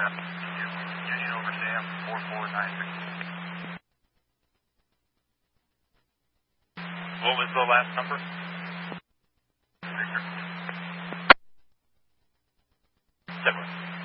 Union over Sam, 4496. What was the last number? Victor. 7.